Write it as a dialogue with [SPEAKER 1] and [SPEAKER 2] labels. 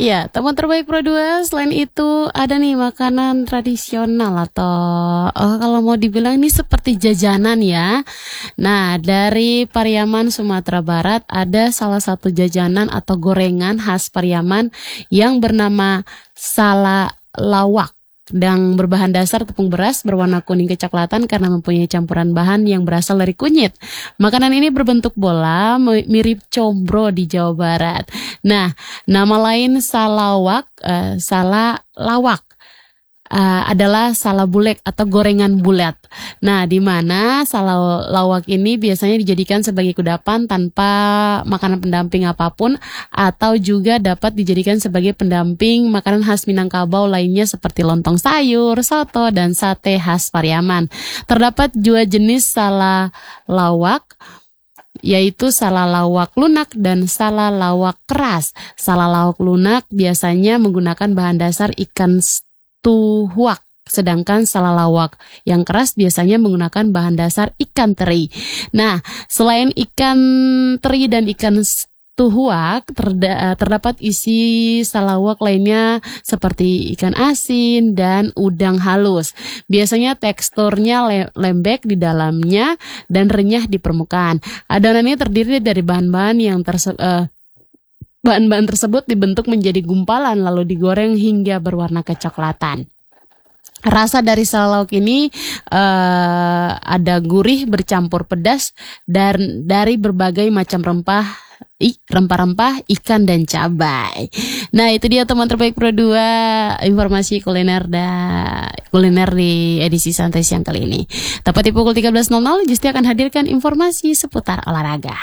[SPEAKER 1] Ya, teman terbaik Pro 2. Selain itu ada nih makanan tradisional atau kalau mau dibilang ini seperti jajanan ya. Nah, dari Pariaman Sumatera Barat ada salah satu jajanan atau gorengan khas Pariaman yang bernama salalawak dan berbahan dasar tepung beras berwarna kuning kecoklatan karena mempunyai campuran bahan yang berasal dari kunyit. Makanan ini berbentuk bola mirip combro di Jawa Barat. Nah, nama lain salalawak adalah salabulek atau gorengan bulat. Nah, di mana salalawak ini biasanya dijadikan sebagai kudapan tanpa makanan pendamping apapun atau juga dapat dijadikan sebagai pendamping makanan khas Minangkabau lainnya seperti lontong sayur, soto, dan sate khas Pariaman. Terdapat dua jenis salalawak, yaitu salalawak lunak dan salalawak keras. Salalawak lunak biasanya menggunakan bahan dasar ikan tuhuak, sedangkan salalawak yang keras biasanya menggunakan bahan dasar ikan teri. Nah, selain ikan teri dan ikan tuhuak, terdapat isi salalawak lainnya seperti ikan asin dan udang halus. Biasanya teksturnya lembek di dalamnya dan renyah di permukaan. Adonan ini terdiri dari bahan-bahan tersebut dibentuk menjadi gumpalan lalu digoreng hingga berwarna kecoklatan. Rasa dari salalawak ini ada gurih bercampur pedas dan dari berbagai macam rempah-rempah, ikan dan cabai. Nah, itu dia teman terbaik Pro 2, informasi kuliner di edisi santai siang kali ini. Tepat di pukul 13.00 Justi akan hadirkan informasi seputar olahraga.